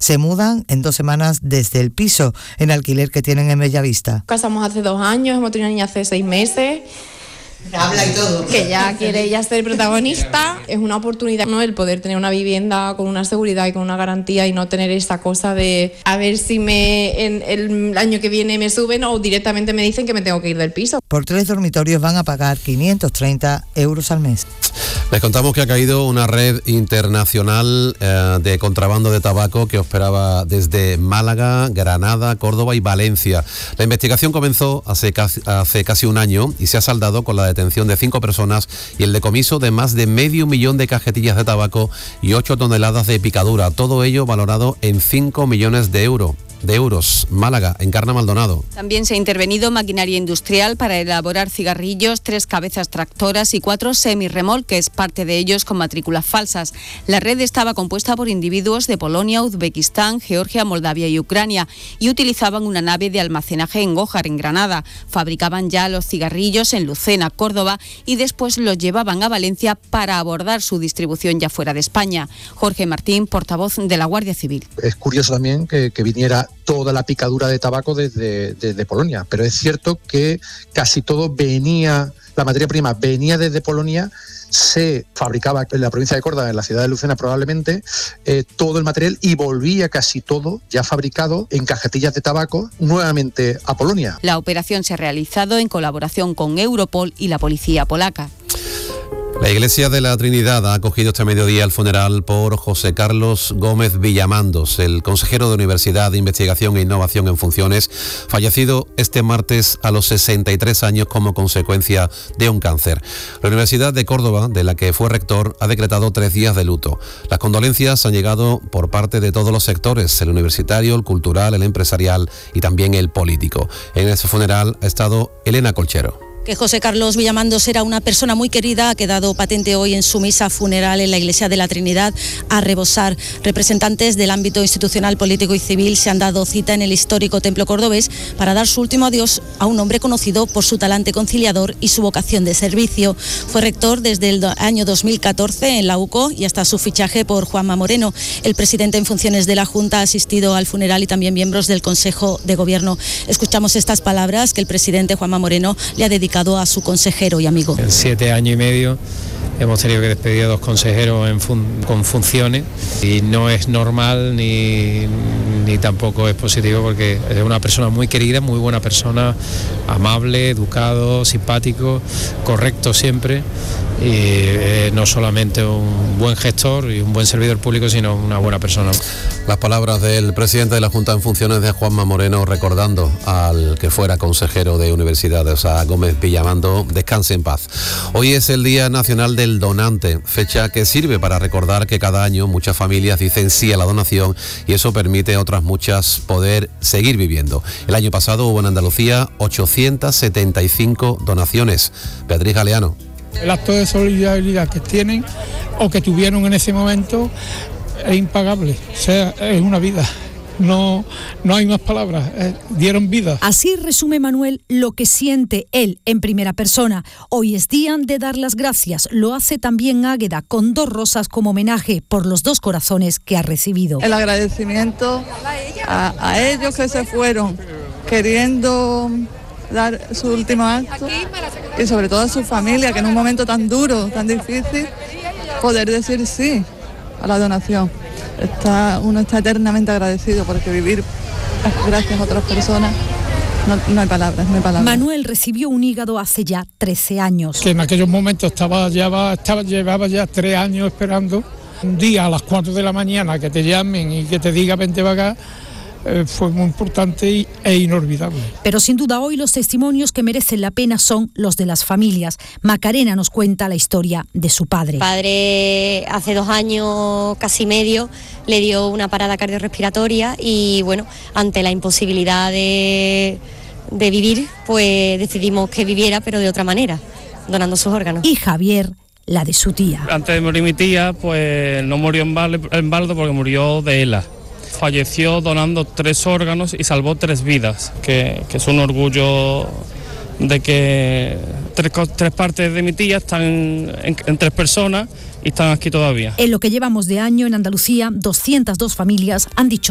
Se mudan en 2 semanas desde el piso en alquiler que tienen en Bellavista. Casamos hace 2 años, hemos tenido una niña hace 6 meses. Habla y todo. Que ya quiere ella ser protagonista. Es una oportunidad, ¿no?, el poder tener una vivienda con una seguridad y con una garantía y no tener esa cosa de a ver si en el año que viene me suben o directamente me dicen que me tengo que ir del piso. Por 3 dormitorios van a pagar 530 euros al mes. Les contamos que ha caído una red internacional de contrabando de tabaco que operaba desde Málaga, Granada, Córdoba y Valencia. La investigación comenzó hace casi un año y se ha saldado con la detención de 5 personas y el decomiso de más de 500.000 de cajetillas de tabaco y 8 toneladas de picadura. Todo ello valorado en 5 millones de euros. Málaga, Encarna Maldonado. También se ha intervenido maquinaria industrial para elaborar cigarrillos, 3 cabezas tractoras y 4 semirremolques, parte de ellos con matrículas falsas. La red estaba compuesta por individuos de Polonia, Uzbekistán, Georgia, Moldavia y Ucrania y utilizaban una nave de almacenaje en Gójar, en Granada. Fabricaban ya los cigarrillos en Lucena, Córdoba y después los llevaban a Valencia para abordar su distribución ya fuera de España. Jorge Martín, portavoz de la Guardia Civil. Es curioso también que viniera toda la picadura de tabaco desde Polonia, pero es cierto que casi todo la materia prima venía desde Polonia, se fabricaba en la provincia de Córdoba, en la ciudad de Lucena probablemente, todo el material y volvía casi todo ya fabricado en cajetillas de tabaco nuevamente a Polonia. La operación se ha realizado en colaboración con Europol y la policía polaca. La Iglesia de la Trinidad ha acogido este mediodía el funeral por José Carlos Gómez Villamandos, el consejero de Universidad de Investigación e Innovación en funciones, fallecido este martes a los 63 años como consecuencia de un cáncer. La Universidad de Córdoba, de la que fue rector, ha decretado 3 días de luto. Las condolencias han llegado por parte de todos los sectores, el universitario, el cultural, el empresarial y también el político. En ese funeral ha estado Elena Colchero. Que José Carlos Villamandos era una persona muy querida ha quedado patente hoy en su misa funeral en la Iglesia de la Trinidad a rebosar. Representantes del ámbito institucional, político y civil se han dado cita en el histórico templo cordobés para dar su último adiós a un hombre conocido por su talante conciliador y su vocación de servicio. Fue rector desde el año 2014 en la UCO y hasta su fichaje por Juanma Moreno. El presidente en funciones de la Junta ha asistido al funeral y también miembros del Consejo de Gobierno. Escuchamos estas palabras que el presidente Juanma Moreno le ha dedicado a su consejero y amigo. En 7 años y medio hemos tenido que despedir a 2 consejeros con funciones y no es normal ni tampoco es positivo porque es una persona muy querida, muy buena persona, amable, educado, simpático, correcto siempre y no solamente un buen gestor y un buen servidor público, sino una buena persona. Las palabras del presidente de la Junta en funciones de Juanma Moreno recordando al que fuera consejero de universidades, a Gómez Villamandos. Descanse en paz. Hoy es el Día Nacional del Donante, fecha que sirve para recordar que cada año muchas familias dicen sí a la donación y eso permite a otras muchas poder seguir viviendo. El año pasado hubo en Andalucía 875 donaciones. Beatriz Galeano. El acto de solidaridad que tienen o que tuvieron en ese momento es impagable, o sea, es una vida. No hay más palabras, dieron vida. Así resume Manuel lo que siente él en primera persona. Hoy es día de dar las gracias. Lo hace también Águeda con 2 rosas como homenaje por los 2 corazones que ha recibido. El agradecimiento a ellos que se fueron queriendo dar su último acto y sobre todo a su familia que en un momento tan duro, tan difícil, poder decir sí a la donación. Uno está eternamente agradecido porque vivir gracias a otras personas no hay palabras, no hay palabras. Manuel recibió un hígado hace ya 13 años. Que en aquellos momentos llevaba ya 3 años esperando. Un día a las 4 de la mañana que te llamen y que te diga vente para acá, fue muy importante e inolvidable. Pero sin duda hoy los testimonios que merecen la pena son los de las familias. Macarena nos cuenta la historia de su padre. Mi padre hace 2 años, casi medio, le dio una parada cardiorrespiratoria y bueno, ante la imposibilidad de vivir, pues decidimos que viviera pero de otra manera, donando sus órganos. Y Javier, la de su tía. Antes de morir mi tía, pues no murió en balde porque murió de ELA. Falleció donando 3 órganos y salvó 3 vidas, que es un orgullo de que 3 partes de mi tía están en 3 personas y están aquí todavía. En lo que llevamos de año en Andalucía, 202 familias han dicho